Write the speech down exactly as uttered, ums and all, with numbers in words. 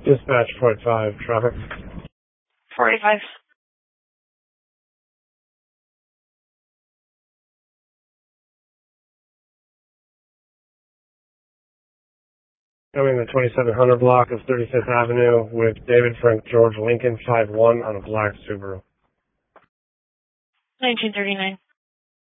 Dispatch forty-five, traffic. forty-five. Coming the twenty-seven hundred block of thirty-fifth Avenue with David Frank George Lincoln five one on a black Subaru. nineteen thirty-nine.